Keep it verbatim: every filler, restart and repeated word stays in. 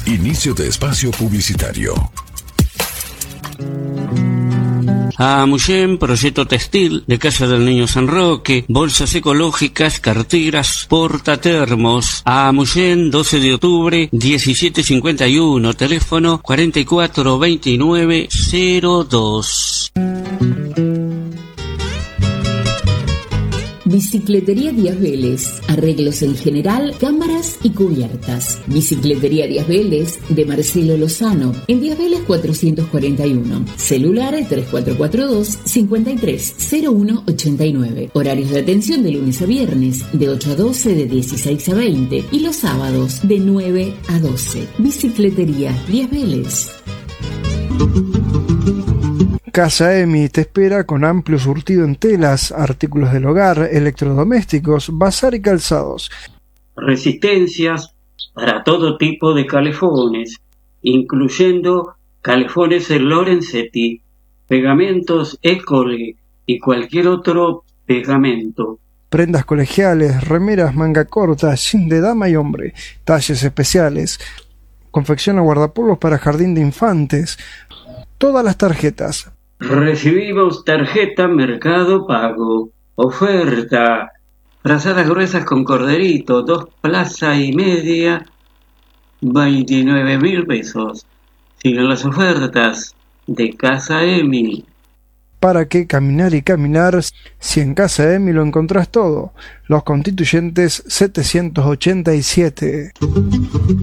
Inicio de espacio publicitario. A Muyen, proyecto textil de Casa del Niño San Roque, bolsas ecológicas, carteras, portatermos. A Muyen, doce de octubre, diecisiete cincuenta y uno, teléfono cuarenta y cuatro veintinueve cero dos. Bicicletería Díaz Vélez, arreglos en general, cámaras y cubiertas. Bicicletería Díaz Vélez de Marcelo Lozano, en Díaz Vélez cuatrocientos cuarenta y uno. Celular tres cuatro cuatro dos, cinco tres cero uno ocho nueve. Horarios de atención de lunes a viernes, de ocho a doce, de dieciséis a veinte. Y los sábados, de nueve a doce. Bicicletería Díaz Vélez. Casa Emi te espera con amplio surtido en telas, artículos del hogar, electrodomésticos, bazar y calzados. Resistencias para todo tipo de calefones, incluyendo calefones en Lorenzetti, pegamentos École y cualquier otro pegamento. Prendas colegiales, remeras manga corta, jean de dama y hombre, talles especiales. Confecciona guardapolvos para jardín de infantes. Todas las tarjetas. Recibimos tarjeta Mercado Pago. Oferta. Frazadas gruesas con corderito, dos plaza y media, veintinueve mil pesos. Siguen las ofertas de Casa Emi. ¿Para qué caminar y caminar si en Casa Emi lo encontrás todo? Los Constituyentes setecientos ochenta y siete.